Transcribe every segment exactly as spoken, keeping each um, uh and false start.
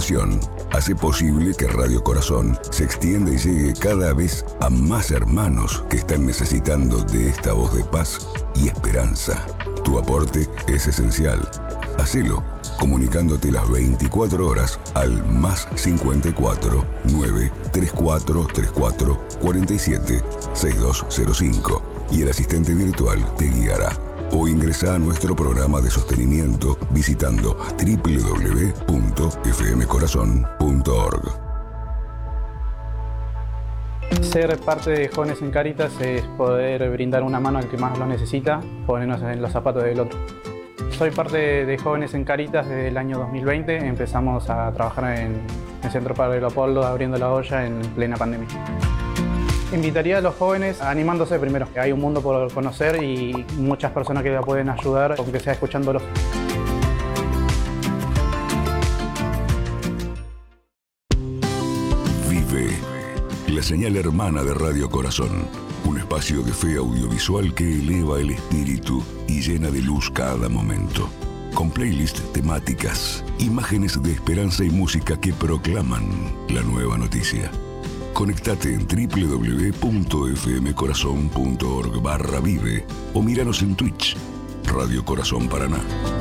misión hace posible que Radio Corazón se extienda y llegue cada vez a más hermanos que están necesitando de esta voz de paz y esperanza. Tu aporte es esencial. Hacelo comunicándote las veinticuatro horas al más cincuenta y cuatro, nueve treinta y cuatro treinta y cuatro cuarenta y siete sesenta y dos cero cinco y el asistente virtual te guiará. O ingresa a nuestro programa de sostenimiento visitando doble u doble u doble u punto f m corazón punto org. Ser parte de Jóvenes en Cáritas es poder brindar una mano al que más lo necesita, ponernos en los zapatos del otro. Soy parte de Jóvenes en Cáritas desde el año dos mil veinte. Empezamos a trabajar en el Centro Padre Leopoldo abriendo la olla en plena pandemia. Invitaría a los jóvenes animándose primero. Hay un mundo por conocer y muchas personas que la pueden ayudar, aunque sea escuchándolos. Vive, la señal hermana de Radio Corazón. Un espacio de fe audiovisual que eleva el espíritu y llena de luz cada momento. Con playlists temáticas, imágenes de esperanza y música que proclaman la nueva noticia. Conectate en doble u doble u doble u punto f m corazón punto org barra vive o míranos en Twitch, Radio Corazón Paraná.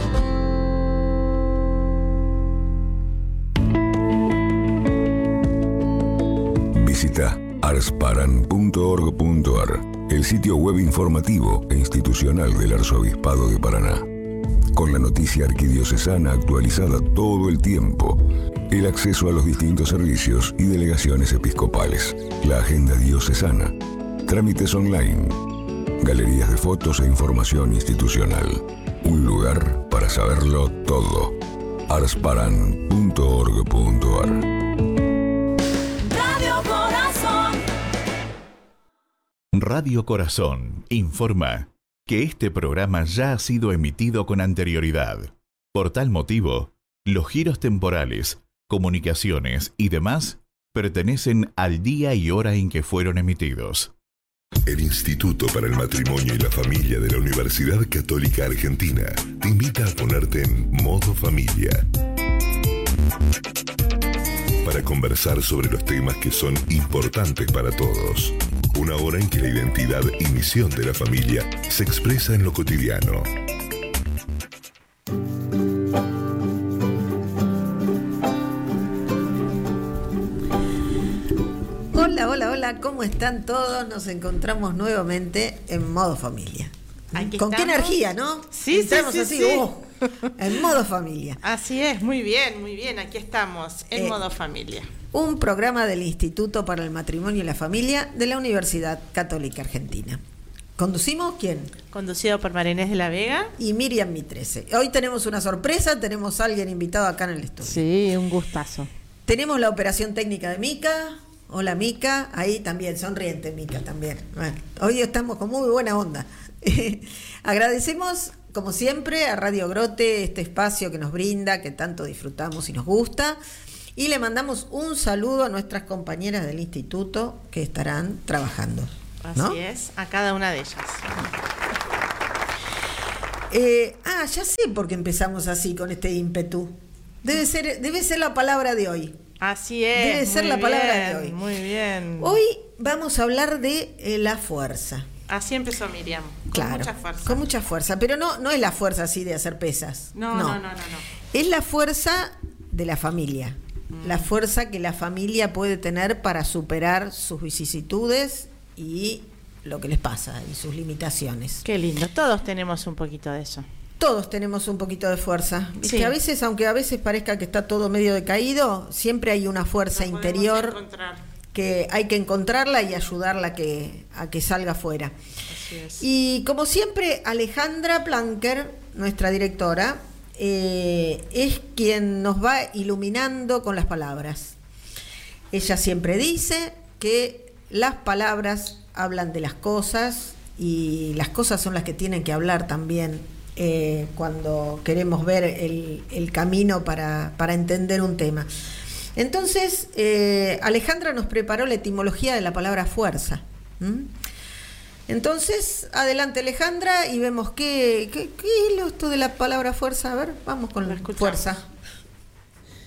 Visita arsparan punto org punto a r, el sitio web informativo e institucional del Arzobispado de Paraná. Con la noticia arquidiocesana actualizada todo el tiempo, el acceso a los distintos servicios y delegaciones episcopales, la agenda diocesana, trámites online, galerías de fotos e información institucional. Un lugar para saberlo todo. arsparan punto org punto a r. Radio Corazón. Radio Corazón informa que este programa ya ha sido emitido con anterioridad. Por tal motivo, los giros temporales, comunicaciones y demás pertenecen al día y hora en que fueron emitidos. El Instituto para el Matrimonio y la Familia de la Universidad Católica Argentina te invita a ponerte en modo familia para conversar sobre los temas que son importantes para todos. Una hora en que la identidad y misión de la familia se expresa en lo cotidiano. Hola, hola, hola, ¿cómo están todos? Nos encontramos nuevamente en modo familia. Aquí ¿Con estamos. qué energía, no? Sí, Entramos sí, sí, así, sí. oh, en modo familia. Así es, muy bien, muy bien, aquí estamos, en Eh, modo familia. Un programa del Instituto para el Matrimonio y la Familia de la Universidad Católica Argentina. ¿Conducimos quién? Conducido por Marinés de la Vega. Y Miriam Mitrese. Hoy tenemos una sorpresa, tenemos a alguien invitado acá en el estudio. Sí, un gustazo. Tenemos la operación técnica de Mica. Hola Mica, ahí también, sonriente Mica también. Bueno, hoy estamos con muy buena onda. Agradecemos, como siempre, a Radio Grote este espacio que nos brinda, que tanto disfrutamos y nos gusta. Y le mandamos un saludo a nuestras compañeras del instituto que estarán trabajando, ¿no? Así es, a cada una de ellas. Eh, ah, ya sé por qué empezamos así con este ímpetu. Debe ser, debe ser la palabra de hoy. Así es. Debe ser muy la palabra bien, de hoy. Muy bien. Hoy vamos a hablar de eh, la fuerza. Así empezó Miriam, con Claro, mucha fuerza. con mucha fuerza, pero no, no es la fuerza así de hacer pesas. No, no, no, no, no. Es la fuerza de la familia. Mm. La fuerza que la familia puede tener para superar sus vicisitudes y lo que les pasa y sus limitaciones. Qué lindo, todos tenemos un poquito de eso. Todos tenemos un poquito de fuerza. ¿Viste? Sí. A veces, aunque a veces parezca que está todo medio decaído, siempre hay una fuerza Lo podemos interior encontrar. que hay que encontrarla y ayudarla a que, a que salga afuera. Así es. Y como siempre, Alejandra Planker, nuestra directora, eh, es quien nos va iluminando con las palabras. Ella siempre dice que las palabras hablan de las cosas y las cosas son las que tienen que hablar también eh, cuando queremos ver el, el camino para, para entender un tema. Entonces, eh, Alejandra nos preparó la etimología de la palabra fuerza. ¿Mm? Entonces, adelante Alejandra y vemos qué, qué, qué es esto de la palabra fuerza. A ver, vamos con la fuerza.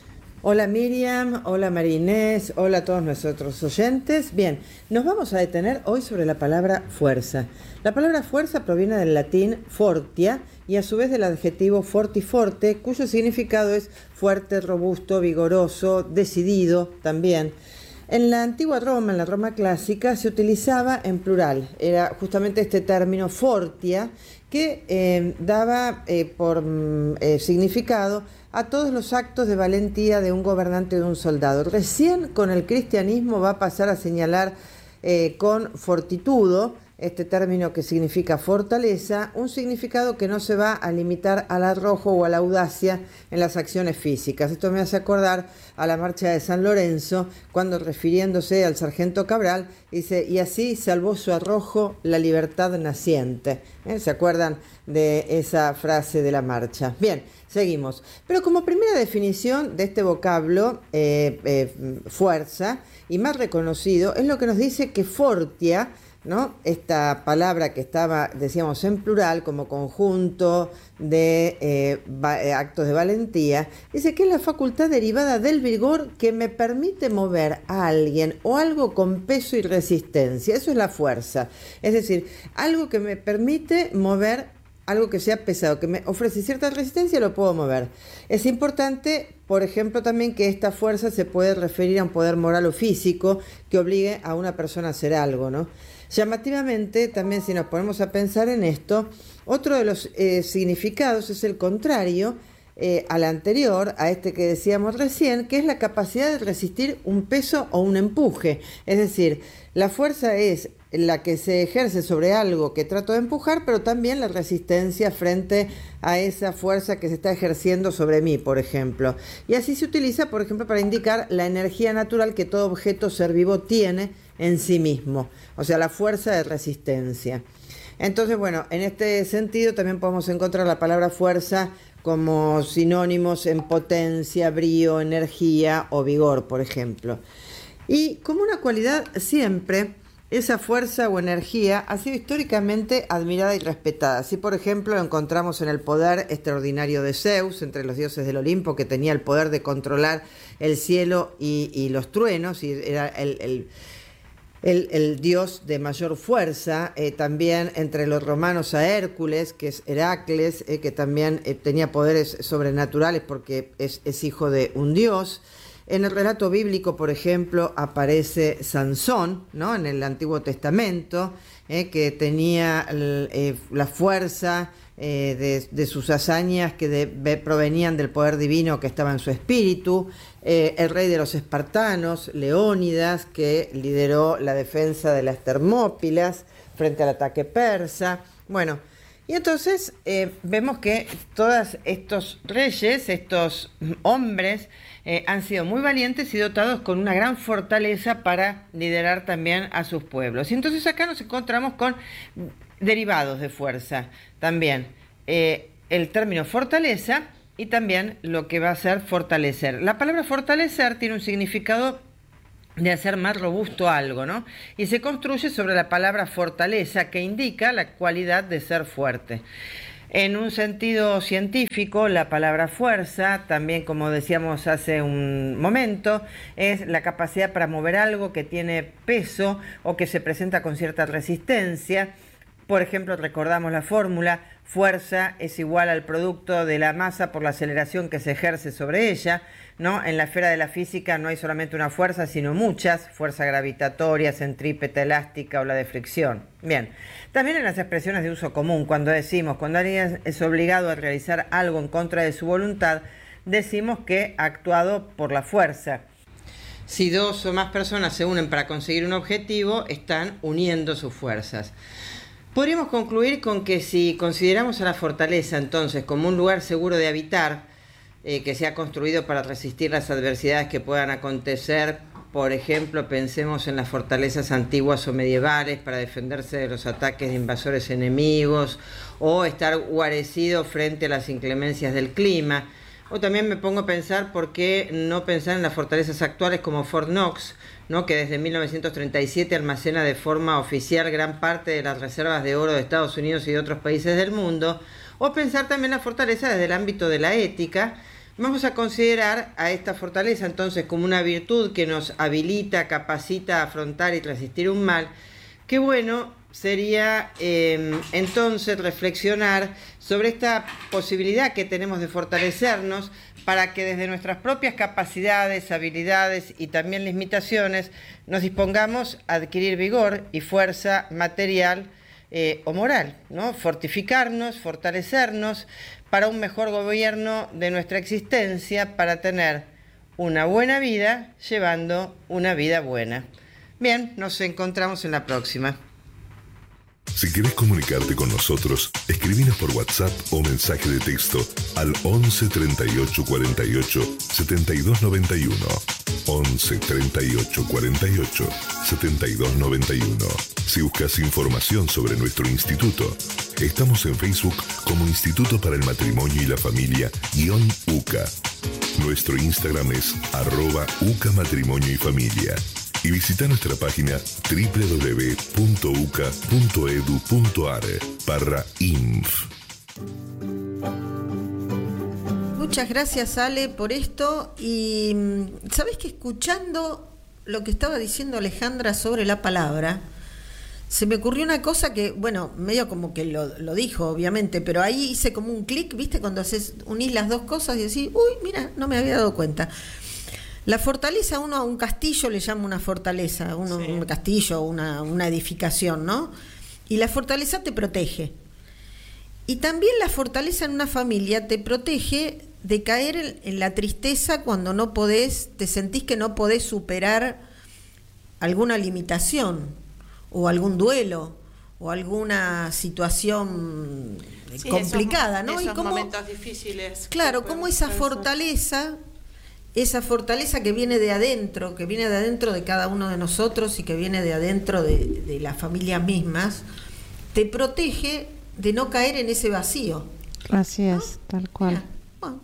Hola Miriam, hola María Inés, hola a todos nuestros oyentes. Bien, nos vamos a detener hoy sobre la palabra fuerza. La palabra fuerza proviene del latín fortia y a su vez del adjetivo fortiforte, cuyo significado es fuerte, robusto, vigoroso, decidido también. En la antigua Roma, en la Roma clásica, se utilizaba en plural. Era justamente este término fortia que eh, daba eh, por eh, significado a todos los actos de valentía de un gobernante o de un soldado. Recién con el cristianismo va a pasar a señalar eh, con fortitudo, este término que significa fortaleza, un significado que no se va a limitar al arrojo o a la audacia en las acciones físicas. Esto me hace acordar a la marcha de San Lorenzo, cuando refiriéndose al sargento Cabral, dice, y así salvó su arrojo la libertad naciente. ¿Eh? ¿Se acuerdan de esa frase de la marcha? Bien, seguimos. Pero como primera definición de este vocablo, eh, eh, fuerza, y más reconocido, es lo que nos dice que fortia, ¿no? Esta palabra que estaba, decíamos, en plural como conjunto de eh, va, actos de valentía, dice que es la facultad derivada del vigor que me permite mover a alguien o algo con peso y resistencia. Eso es la fuerza. Es decir, algo que me permite mover algo que sea pesado, que me ofrece cierta resistencia, lo puedo mover. Es importante, por ejemplo, también que esta fuerza se puede referir a un poder moral o físico que obligue a una persona a hacer algo, ¿no? Llamativamente, también si nos ponemos a pensar en esto, otro de los eh, significados es el contrario eh, al anterior, a este que decíamos recién, que es la capacidad de resistir un peso o un empuje. Es decir, la fuerza es la que se ejerce sobre algo que trato de empujar, pero también la resistencia frente a esa fuerza que se está ejerciendo sobre mí, por ejemplo. Y así se utiliza, por ejemplo, para indicar la energía natural que todo objeto ser vivo tiene en sí mismo, o sea, la fuerza de resistencia. Entonces, bueno, en este sentido también podemos encontrar la palabra fuerza como sinónimos en potencia, brío, energía o vigor, por ejemplo. Y como una cualidad siempre, esa fuerza o energía ha sido históricamente admirada y respetada. Así, por ejemplo, lo encontramos en el poder extraordinario de Zeus, entre los dioses del Olimpo, que tenía el poder de controlar el cielo y, y los truenos, y era el, el, el, el dios de mayor fuerza. Eh, también entre los romanos a Hércules, que es Heracles, eh, que también eh, tenía poderes sobrenaturales porque es, es hijo de un dios. En el relato bíblico, por ejemplo, aparece Sansón, ¿no? En el Antiguo Testamento, eh, que tenía eh, la fuerza eh, de, de sus hazañas que de, de, provenían del poder divino que estaba en su espíritu. Eh, el rey de los espartanos, Leónidas, que lideró la defensa de las Termópilas frente al ataque persa. Bueno, y entonces eh, vemos que todos estos reyes, estos hombres, Eh, han sido muy valientes y dotados con una gran fortaleza para liderar también a sus pueblos. Y entonces acá nos encontramos con derivados de fuerza también. Eh, el término fortaleza y también lo que va a ser fortalecer. La palabra fortalecer tiene un significado de hacer más robusto algo, ¿no? Y se construye sobre la palabra fortaleza, que indica la cualidad de ser fuerte. En un sentido científico, la palabra fuerza, también como decíamos hace un momento, es la capacidad para mover algo que tiene peso o que se presenta con cierta resistencia. Por ejemplo, recordamos la fórmula, fuerza es igual al producto de la masa por la aceleración que se ejerce sobre ella, ¿no? En la esfera de la física no hay solamente una fuerza, sino muchas, fuerza gravitatoria, centrípeta, elástica o la de fricción. Bien, también en las expresiones de uso común, cuando decimos, cuando alguien es obligado a realizar algo en contra de su voluntad, decimos que ha actuado por la fuerza. Si dos o más personas se unen para conseguir un objetivo, están uniendo sus fuerzas. Podríamos concluir con que si consideramos a la fortaleza entonces como un lugar seguro de habitar, eh, que se ha construido para resistir las adversidades que puedan acontecer, por ejemplo, pensemos en las fortalezas antiguas o medievales para defenderse de los ataques de invasores enemigos, o estar guarecido frente a las inclemencias del clima. O también me pongo a pensar por qué no pensar en las fortalezas actuales como Fort Knox, ¿no? Que desde mil novecientos treinta y siete almacena de forma oficial gran parte de las reservas de oro de Estados Unidos y de otros países del mundo. O pensar también la fortaleza desde el ámbito de la ética, Vamos a considerar a esta fortaleza entonces como una virtud que nos habilita, capacita a afrontar y resistir un mal. Qué bueno sería eh, entonces reflexionar sobre esta posibilidad que tenemos de fortalecernos para que desde nuestras propias capacidades, habilidades y también limitaciones nos dispongamos a adquirir vigor y fuerza material eh, o moral, ¿no? Fortificarnos, fortalecernos para un mejor gobierno de nuestra existencia, para tener una buena vida llevando una vida buena. Bien, nos encontramos en la próxima. Si querés comunicarte con nosotros, escribinos por WhatsApp o mensaje de texto al once treinta y ocho cuarenta y ocho setenta y dos noventa y uno. once treinta y ocho cuarenta y ocho setenta y dos noventa y uno. Si buscas información sobre nuestro instituto, estamos en Facebook como Instituto para el Matrimonio y la Familia guión UCA. Nuestro Instagram es arroba UCA Matrimonio y Familia. Y visita nuestra página doble u doble u doble u punto u c a punto e d u punto a r barra inf. Muchas gracias, Ale, por esto. Y sabés que escuchando lo que estaba diciendo Alejandra sobre la palabra, se me ocurrió una cosa que, bueno, medio como que lo, lo dijo, obviamente, pero ahí hice como un clic, ¿viste? Cuando haces, unís las dos cosas y decís, uy, mira, no me había dado cuenta. La fortaleza, uno a un castillo le llama una fortaleza, uno sí. Un castillo, una, una edificación, ¿no? Y la fortaleza te protege. Y también la fortaleza en una familia te protege de caer en, en la tristeza cuando no podés, te sentís que no podés superar alguna limitación, o algún duelo, o alguna situación sí, complicada, esos, ¿no? Esos y cómo, momentos difíciles. Claro, cómo esa fortaleza... Esa fortaleza que viene de adentro, que viene de adentro de cada uno de nosotros y que viene de adentro de, de las familias mismas, te protege de no caer en ese vacío. Así ¿no? es, tal cual. Bueno,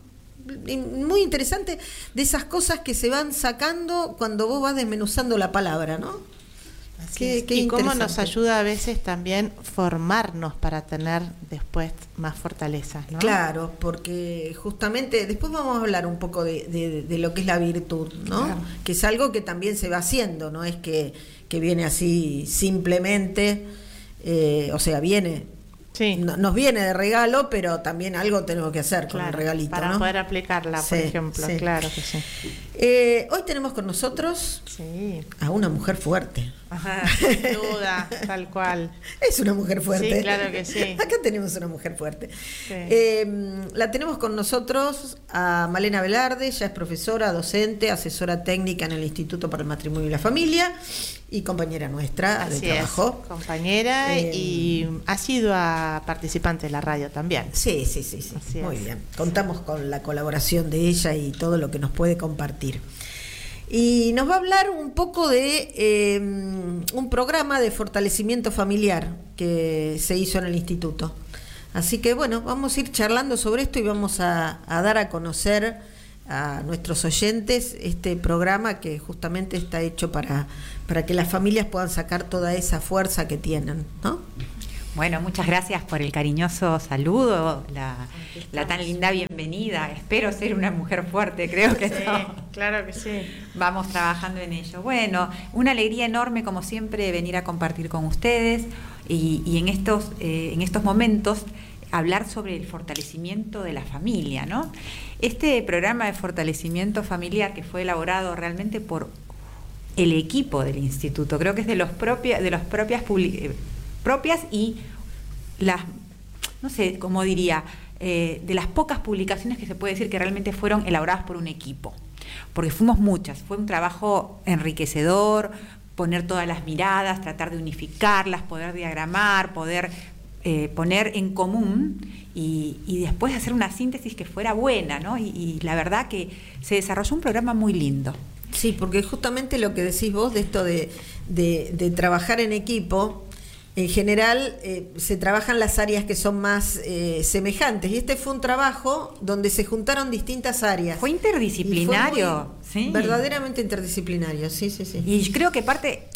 muy interesante de esas cosas que se van sacando cuando vos vas desmenuzando la palabra, ¿no? Qué, qué y cómo nos ayuda a veces también formarnos para tener después más fortalezas, ¿no? Claro, porque justamente después vamos a hablar un poco de, de, de lo que es la virtud, ¿no? Claro. Que es algo que también se va haciendo, no es que, que viene así simplemente, eh, o sea, viene, sí. no, nos viene de regalo, pero también algo tenemos que hacer con claro, el regalito, para ¿no? poder aplicarla, por sí, ejemplo, sí. claro que sí. Eh, hoy tenemos con nosotros sí. a una mujer fuerte. Ajá, sin duda, tal cual. Es una mujer fuerte. Sí, claro que sí. Acá tenemos una mujer fuerte. Sí. Eh, la tenemos con nosotros a Malena Velarde, ella es profesora, docente, asesora técnica en el Instituto para el Matrimonio y la Familia y compañera nuestra Así de trabajo. Es, compañera eh, y ha sido a participante de la radio también. Sí, sí, sí, sí. Así Muy es. bien. Contamos con la colaboración de ella y todo lo que nos puede compartir. Y nos va a hablar un poco de eh, un programa de fortalecimiento familiar que se hizo en el instituto. Así que bueno, vamos a ir charlando sobre esto y vamos a, a dar a conocer a nuestros oyentes este programa que justamente está hecho para, para que las familias puedan sacar toda esa fuerza que tienen, ¿no? Bueno, muchas gracias por el cariñoso saludo, la, la tan linda bienvenida. Espero ser una mujer fuerte, creo que sí, no. Claro que sí. Vamos trabajando en ello. Bueno, una alegría enorme, como siempre, venir a compartir con ustedes y, y en estos, eh, en estos momentos hablar sobre el fortalecimiento de la familia, ¿no? Este programa de fortalecimiento familiar que fue elaborado realmente por el equipo del instituto, creo que es de los propias, de las propias publicaciones propias y las, no sé cómo diría, eh, de las pocas publicaciones que se puede decir que realmente fueron elaboradas por un equipo, porque fuimos muchas, fue un trabajo enriquecedor, poner todas las miradas, tratar de unificarlas, poder diagramar, poder eh, poner en común y, y después hacer una síntesis que fuera buena, ¿no? Y, y la verdad que se desarrolló un programa muy lindo. Sí, porque justamente lo que decís vos de esto de, de, de trabajar en equipo, en general eh, se trabajan las áreas que son más eh, semejantes y este fue un trabajo donde se juntaron distintas áreas. Fue interdisciplinario, fue sí. Verdaderamente interdisciplinario, sí, sí, sí. Y creo que parte,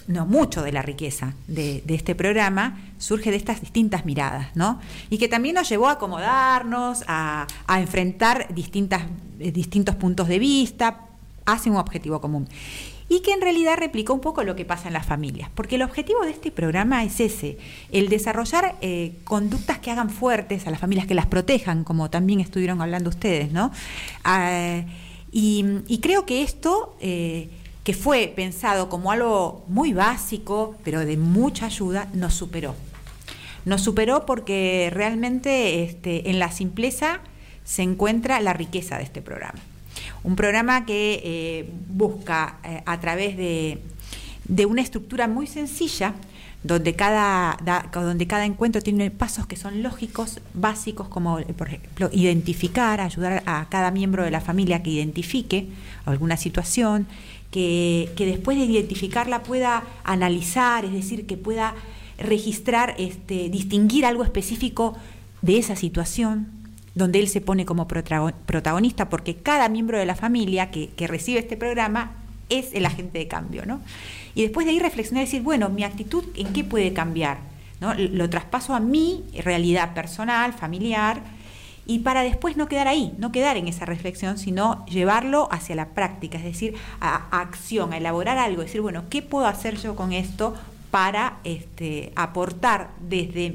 no, mucho de la riqueza de, de este programa surge de estas distintas miradas, ¿no? Y que también nos llevó a acomodarnos, a, a enfrentar distintas, eh, distintos puntos de vista hacia un objetivo común. Y que en realidad replicó un poco lo que pasa en las familias, porque el objetivo de este programa es ese, el desarrollar eh, conductas que hagan fuertes a las familias, que las protejan, como también estuvieron hablando ustedes, ¿no? Ah, y, y creo que esto, eh, que fue pensado como algo muy básico, pero de mucha ayuda, nos superó. Nos superó porque realmente este, en la simpleza se encuentra la riqueza de este programa. Un programa que eh, busca eh, a través de, de una estructura muy sencilla, donde cada, da, donde cada encuentro tiene pasos que son lógicos, básicos, como por ejemplo identificar, ayudar a cada miembro de la familia que identifique alguna situación, que, que después de identificarla pueda analizar, es decir, que pueda registrar, este, distinguir algo específico de esa situación, donde él se pone como protagonista, porque cada miembro de la familia que, que recibe este programa es el agente de cambio, ¿no? Y después de ahí reflexionar y decir, bueno, mi actitud, ¿en qué puede cambiar? ¿No? Lo traspaso a mi realidad personal, familiar, y para después no quedar ahí, no quedar en esa reflexión, sino llevarlo hacia la práctica, es decir, a, a acción, a elaborar algo, decir, bueno, ¿qué puedo hacer yo con esto para este, aportar desde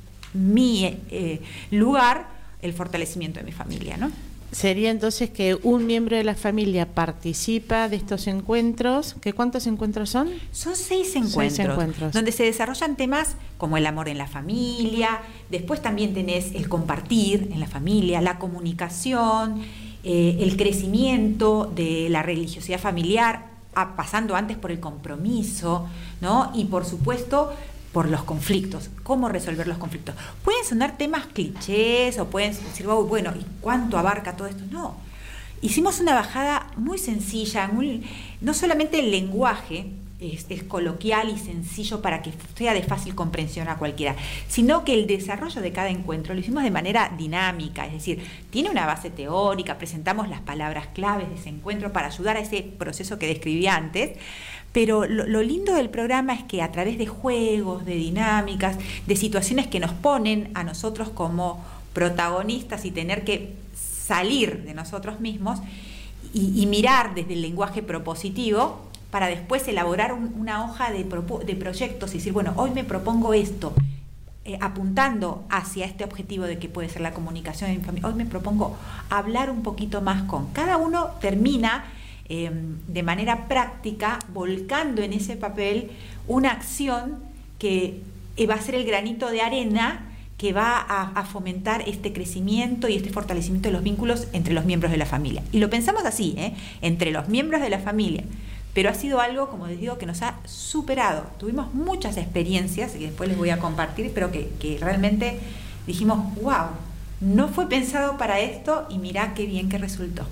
mi eh, lugar el fortalecimiento de mi familia, ¿no? Sería entonces que un miembro de la familia participa de estos encuentros. ¿Qué cuántos encuentros son? Son seis encuentros, seis encuentros, donde se desarrollan temas como el amor en la familia, después también tenés el compartir en la familia, la comunicación, eh, el crecimiento de la religiosidad familiar, a, pasando antes por el compromiso, ¿no? Y por supuesto por los conflictos, cómo resolver los conflictos. Pueden sonar temas clichés o pueden decir, oh, bueno, ¿y cuánto abarca todo esto? No, hicimos una bajada muy sencilla, muy, no solamente el lenguaje es, es coloquial y sencillo para que sea de fácil comprensión a cualquiera, sino que el desarrollo de cada encuentro lo hicimos de manera dinámica, es decir, tiene una base teórica, presentamos las palabras claves de ese encuentro para ayudar a ese proceso que describí antes. Pero lo, lo lindo del programa es que a través de juegos, de dinámicas, de situaciones que nos ponen a nosotros como protagonistas y tener que salir de nosotros mismos y, y mirar desde el lenguaje propositivo para después elaborar un, una hoja de, propo, de proyectos y decir, bueno, hoy me propongo esto, eh, apuntando hacia este objetivo de que puede ser la comunicación en familia. Hoy me propongo hablar un poquito más con. Cada uno termina Eh, de manera práctica, volcando en ese papel una acción que eh, va a ser el granito de arena que va a, a fomentar este crecimiento y este fortalecimiento de los vínculos entre los miembros de la familia. Y lo pensamos así, ¿eh? entre los miembros de la familia, pero ha sido algo, como les digo, que nos ha superado. Tuvimos muchas experiencias, que después les voy a compartir, pero que, que realmente dijimos, wow, no fue pensado para esto y mirá qué bien que resultó.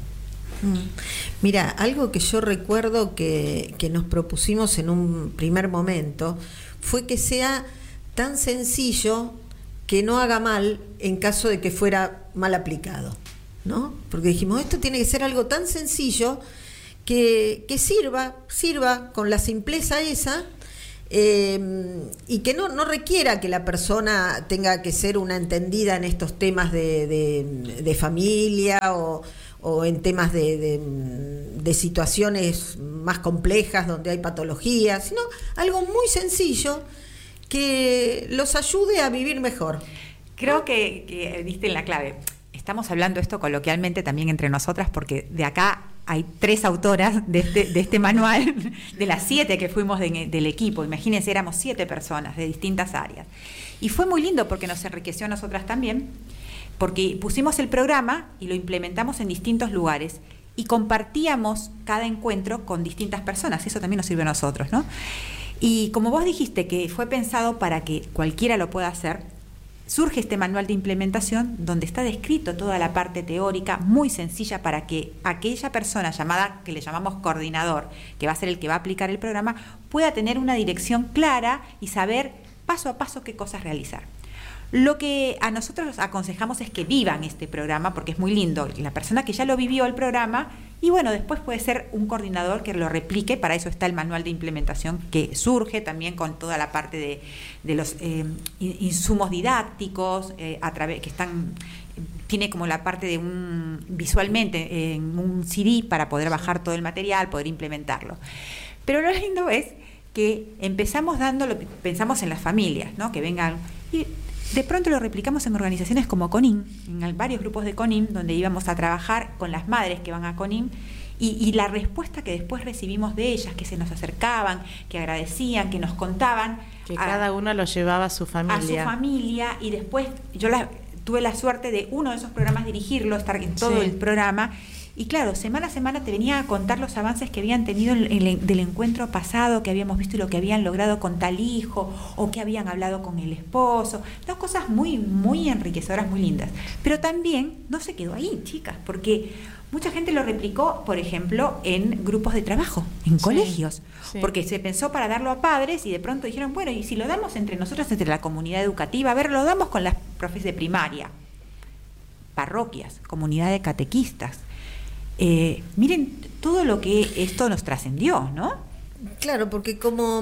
Mira, algo que yo recuerdo que, que nos propusimos en un primer momento fue que sea tan sencillo que no haga mal en caso de que fuera mal aplicado, ¿no? Porque dijimos, esto tiene que ser algo tan sencillo que, que sirva, sirva con la simpleza esa, eh, y que no, no requiera que la persona tenga que ser una entendida en estos temas de, de, de familia o o en temas de, de, de situaciones más complejas donde hay patologías, sino algo muy sencillo que los ayude a vivir mejor. Creo que, que diste en la clave. Estamos hablando esto coloquialmente también entre nosotras porque de acá hay tres autoras de este, de este manual, de las siete que fuimos de, del equipo. Imagínense, éramos siete personas de distintas áreas. Y fue muy lindo porque nos enriqueció a nosotras también, porque pusimos el programa y lo implementamos en distintos lugares y compartíamos cada encuentro con distintas personas. Eso también nos sirve a nosotros, ¿no? Y como vos dijiste que fue pensado para que cualquiera lo pueda hacer, surge este manual de implementación donde está descrito toda la parte teórica muy sencilla para que aquella persona llamada, que le llamamos coordinador, que va a ser el que va a aplicar el programa, pueda tener una dirección clara y saber paso a paso qué cosas realizar. Lo que a nosotros aconsejamos es que vivan este programa porque es muy lindo. La persona que ya lo vivió el programa Y bueno, después puede ser un coordinador que lo replique, para eso está el manual de implementación que surge también con toda la parte de, de los eh, insumos didácticos, eh, a través que están, tiene como la parte de un, visualmente, en eh, un C D para poder bajar todo el material, poder implementarlo. Pero lo lindo es que empezamos dándolo, pensamos en las familias, ¿no? Que vengan, y de pronto lo replicamos en organizaciones como CONIM, en varios grupos de CONIM, donde íbamos a trabajar con las madres que van a CONIM, y, y la respuesta que después recibimos de ellas, que se nos acercaban, que agradecían, que nos contaban. Que a, cada uno lo llevaba a su familia. A su familia, y después yo la, tuve la suerte de uno de esos programas dirigirlo, estar en todo sí. el programa. Y claro, semana a semana te venía a contar los avances que habían tenido en, en, del encuentro pasado, que habíamos visto y lo que habían logrado con tal hijo, o que habían hablado con el esposo. Dos cosas muy, muy enriquecedoras, muy lindas. Pero también no se quedó ahí, chicas, porque mucha gente lo replicó, por ejemplo, en grupos de trabajo, en sí, colegios, sí. porque se pensó para darlo a padres y de pronto dijeron, bueno, y si lo damos entre nosotros, entre la comunidad educativa, a ver, lo damos con las profes de primaria, parroquias, comunidad de catequistas. Eh, miren todo lo que esto nos trascendió, ¿no? Claro, porque como